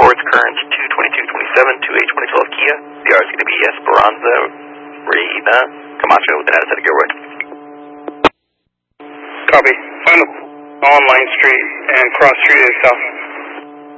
reports current 22227 2H2012 Kia. DR is going to be Esperanza Reina Camacho with an out-of-set gearway. Copy. Final on Line Street and Cross Street is south.